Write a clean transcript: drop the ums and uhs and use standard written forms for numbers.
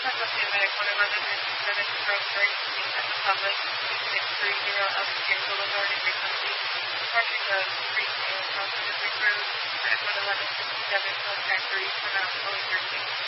Central Pacific, one of our visitors that is approaching at the public, 2630 Elsinore Boulevard in Kentucky. Departure code 30 South Pacific Road, at 1157 Contact 3 for Mount 013.